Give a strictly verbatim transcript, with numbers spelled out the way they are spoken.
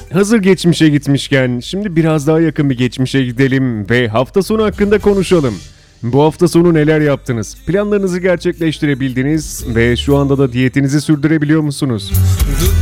Hazır geçmişe gitmişken şimdi biraz daha yakın bir geçmişe gidelim ve hafta sonu hakkında konuşalım. Bu hafta sonu neler yaptınız? Planlarınızı gerçekleştirebildiniz ve şu anda da diyetinizi sürdürebiliyor musunuz?